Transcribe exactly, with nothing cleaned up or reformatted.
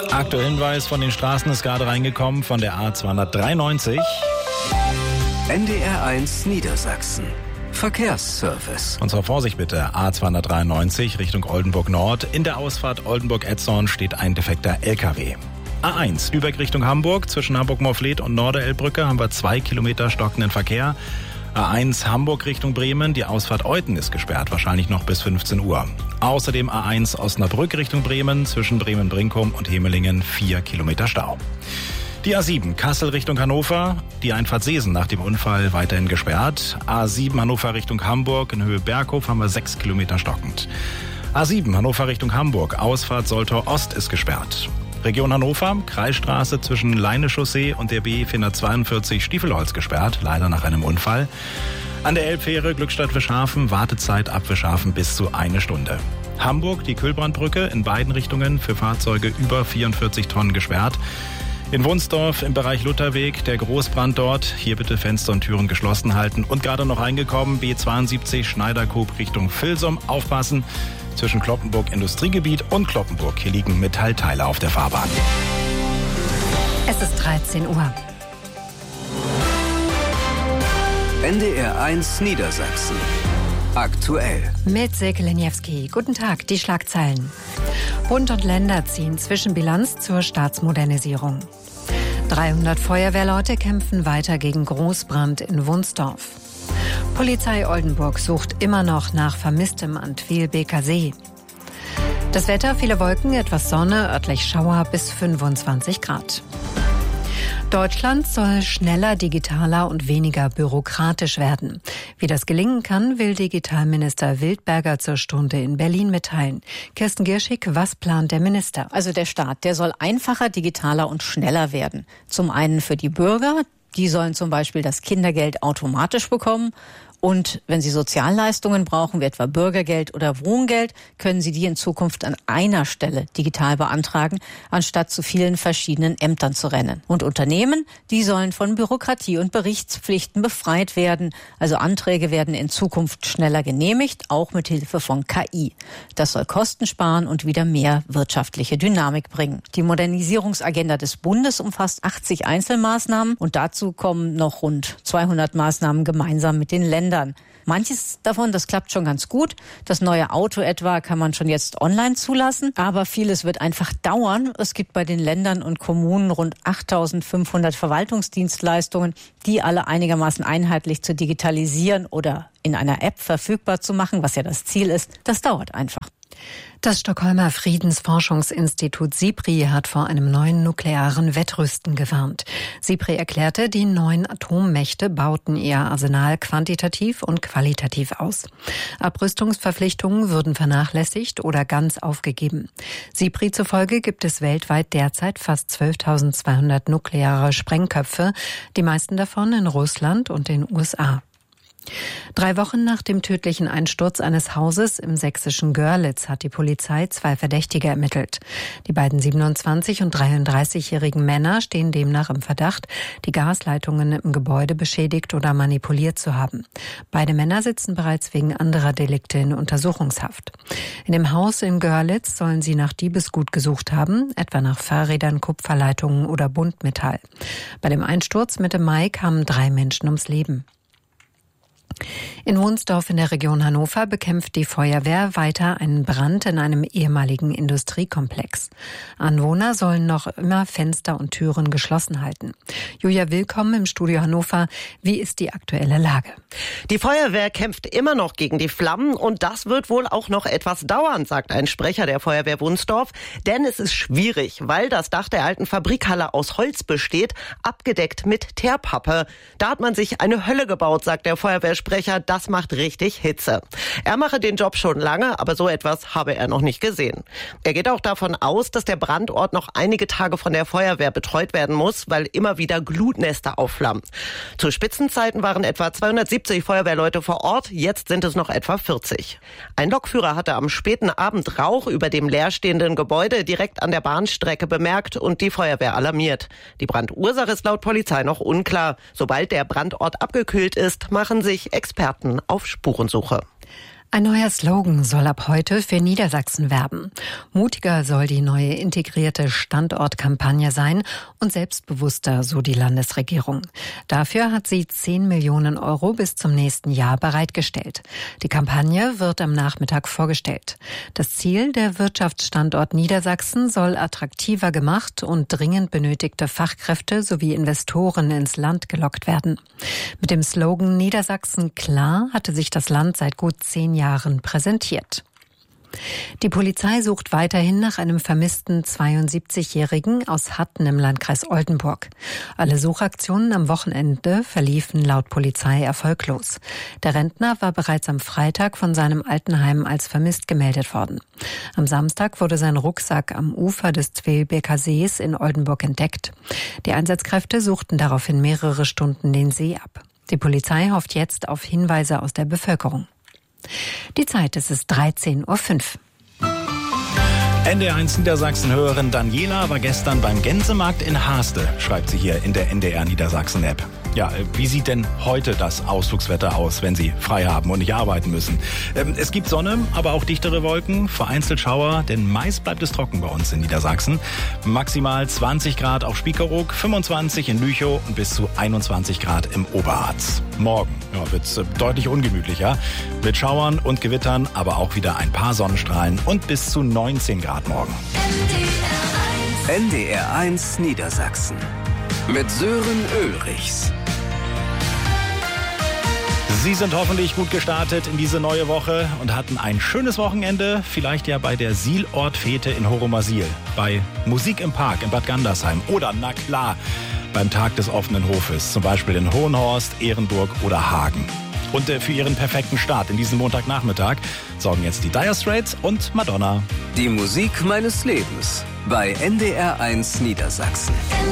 Aktuellen Hinweis von den Straßen ist gerade reingekommen von der A zweihundertdreiundneunzig. N D R eins Niedersachsen. Verkehrsservice. Und zwar Vorsicht bitte, A zweihundertdreiundneunzig Richtung Oldenburg Nord. In der Ausfahrt Oldenburg-Etzorn steht ein defekter L K W. A eins Lübeck Richtung Hamburg. Zwischen Hamburg-Morfleet und Norderelbbrücke haben wir zwei Kilometer stockenden Verkehr. A eins Hamburg Richtung Bremen. Die Ausfahrt Euthen ist gesperrt, wahrscheinlich noch bis fünfzehn Uhr. Außerdem A eins Osnabrück Richtung Bremen. Zwischen Bremen-Brinkum und Hemelingen vier Kilometer Stau. Die A sieben Kassel Richtung Hannover, die Einfahrt Seesen nach dem Unfall weiterhin gesperrt. A sieben Hannover Richtung Hamburg, in Höhe Berghof haben wir sechs Kilometer stockend. A sieben Hannover Richtung Hamburg, Ausfahrt Soltau Ost ist gesperrt. Region Hannover, Kreisstraße zwischen Leine-Chaussee und der B vierhundertzweiundvierzig Stiefelholz gesperrt, leider nach einem Unfall. An der Elbfähre Glückstadt-Wischhafen, Wartezeit ab Wischhafen bis zu eine Stunde. Hamburg, die Kühlbrandbrücke in beiden Richtungen für Fahrzeuge über vierundvierzig Tonnen gesperrt. In Wunsdorf im Bereich Lutherweg, der Großbrand dort. Hier bitte Fenster und Türen geschlossen halten. Und gerade noch reingekommen, B zweiundsiebzig Schneiderkoop Richtung Vilsum. Aufpassen, zwischen Cloppenburg Industriegebiet und Cloppenburg. Hier liegen Metallteile auf der Fahrbahn. Es ist dreizehn Uhr. N D R eins Niedersachsen. Aktuell. Mit Silke Leniewski. Guten Tag, die Schlagzeilen. Bund und Länder ziehen Zwischenbilanz zur Staatsmodernisierung. dreihundert Feuerwehrleute kämpfen weiter gegen Großbrand in Wunsdorf. Polizei Oldenburg sucht immer noch nach Vermisstem an Twil-Beker See. Das Wetter, viele Wolken, etwas Sonne, örtlich Schauer bis fünfundzwanzig Grad. Deutschland soll schneller, digitaler und weniger bürokratisch werden. Wie das gelingen kann, will Digitalminister Wildberger zur Stunde in Berlin mitteilen. Kirsten Gierschig, was plant der Minister? Also der Staat, der soll einfacher, digitaler und schneller werden. Zum einen für die Bürger, die sollen zum Beispiel das Kindergeld automatisch bekommen. Und wenn Sie Sozialleistungen brauchen, wie etwa Bürgergeld oder Wohngeld, können Sie die in Zukunft an einer Stelle digital beantragen, anstatt zu vielen verschiedenen Ämtern zu rennen. Und Unternehmen, die sollen von Bürokratie und Berichtspflichten befreit werden. Also Anträge werden in Zukunft schneller genehmigt, auch mit Hilfe von K I. Das soll Kosten sparen und wieder mehr wirtschaftliche Dynamik bringen. Die Modernisierungsagenda des Bundes umfasst achtzig Einzelmaßnahmen und dazu kommen noch rund zweihundert Maßnahmen gemeinsam mit den Ländern. Manches davon, das klappt schon ganz gut. Das neue Auto etwa kann man schon jetzt online zulassen, aber vieles wird einfach dauern. Es gibt bei den Ländern und Kommunen rund achttausendfünfhundert Verwaltungsdienstleistungen, die alle einigermaßen einheitlich zu digitalisieren oder in einer App verfügbar zu machen, was ja das Ziel ist. Das dauert einfach. Das Stockholmer Friedensforschungsinstitut SIPRI hat vor einem neuen nuklearen Wettrüsten gewarnt. SIPRI erklärte, die neuen Atommächte bauten ihr Arsenal quantitativ und qualitativ aus. Abrüstungsverpflichtungen würden vernachlässigt oder ganz aufgegeben. SIPRI zufolge gibt es weltweit derzeit fast zwölftausendzweihundert nukleare Sprengköpfe, die meisten davon in Russland und den U S A. Drei Wochen nach dem tödlichen Einsturz eines Hauses im sächsischen Görlitz hat die Polizei zwei Verdächtige ermittelt. Die beiden siebenundzwanzig- und dreiunddreißigjährigen Männer stehen demnach im Verdacht, die Gasleitungen im Gebäude beschädigt oder manipuliert zu haben. Beide Männer sitzen bereits wegen anderer Delikte in Untersuchungshaft. In dem Haus in Görlitz sollen sie nach Diebesgut gesucht haben, etwa nach Fahrrädern, Kupferleitungen oder Buntmetall. Bei dem Einsturz Mitte Mai kamen drei Menschen ums Leben. In Wunsdorf in der Region Hannover bekämpft die Feuerwehr weiter einen Brand in einem ehemaligen Industriekomplex. Anwohner sollen noch immer Fenster und Türen geschlossen halten. Julia Willkommen im Studio Hannover. Wie ist die aktuelle Lage? Die Feuerwehr kämpft immer noch gegen die Flammen und das wird wohl auch noch etwas dauern, sagt ein Sprecher der Feuerwehr Wunsdorf. Denn es ist schwierig, weil das Dach der alten Fabrikhalle aus Holz besteht, abgedeckt mit Teerpappe. Da hat man sich eine Hölle gebaut, sagt der Feuerwehrsprecher. Das macht richtig Hitze. Er mache den Job schon lange, aber so etwas habe er noch nicht gesehen. Er geht auch davon aus, dass der Brandort noch einige Tage von der Feuerwehr betreut werden muss, weil immer wieder Glutnester aufflammen. Zu Spitzenzeiten waren etwa zweihundertsiebzig Feuerwehrleute vor Ort, jetzt sind es noch etwa vierzig. Ein Lokführer hatte am späten Abend Rauch über dem leerstehenden Gebäude direkt an der Bahnstrecke bemerkt und die Feuerwehr alarmiert. Die Brandursache ist laut Polizei noch unklar. Sobald der Brandort abgekühlt ist, machen sich Experten auf Spurensuche. Ein neuer Slogan soll ab heute für Niedersachsen werben. Mutiger soll die neue integrierte Standortkampagne sein und selbstbewusster, so die Landesregierung. Dafür hat sie zehn Millionen Euro bis zum nächsten Jahr bereitgestellt. Die Kampagne wird am Nachmittag vorgestellt. Das Ziel, der Wirtschaftsstandort Niedersachsen soll attraktiver gemacht und dringend benötigte Fachkräfte sowie Investoren ins Land gelockt werden. Mit dem Slogan Niedersachsen klar hatte sich das Land seit gut zehn Jahren präsentiert. Die Polizei sucht weiterhin nach einem vermissten zweiundsiebzigjährigen aus Hatten im Landkreis Oldenburg. Alle Suchaktionen am Wochenende verliefen laut Polizei erfolglos. Der Rentner war bereits am Freitag von seinem Altenheim als vermisst gemeldet worden. Am Samstag wurde sein Rucksack am Ufer des Zwilbeker Sees in Oldenburg entdeckt. Die Einsatzkräfte suchten daraufhin mehrere Stunden den See ab. Die Polizei hofft jetzt auf Hinweise aus der Bevölkerung. Die Zeit ist es dreizehn Uhr fünf. N D R eins Niedersachsen-Hörerin Daniela war gestern beim Gänsemarkt in Haste, schreibt sie hier in der N D R Niedersachsen-App. Ja, wie sieht denn heute das Ausflugswetter aus, wenn Sie frei haben und nicht arbeiten müssen? Es gibt Sonne, aber auch dichtere Wolken, vereinzelt Schauer, denn meist bleibt es trocken bei uns in Niedersachsen. Maximal zwanzig Grad auf Spiekeroog, fünfundzwanzig in Lüchow und bis zu einundzwanzig Grad im Oberharz. Morgen ja, wird es deutlich ungemütlicher, mit Schauern und Gewittern, aber auch wieder ein paar Sonnenstrahlen und bis zu neunzehn Grad morgen. N D R eins Niedersachsen mit Sören Ulrichs. Sie sind hoffentlich gut gestartet in diese neue Woche und hatten ein schönes Wochenende, vielleicht ja bei der Sielort-Fete in Horomasil, bei Musik im Park in Bad Gandersheim oder, na klar, beim Tag des offenen Hofes, zum Beispiel in Hohenhorst, Ehrenburg oder Hagen. Und äh, für ihren perfekten Start in diesem Montagnachmittag sorgen jetzt die Dire Straits und Madonna. Die Musik meines Lebens bei N D R eins Niedersachsen.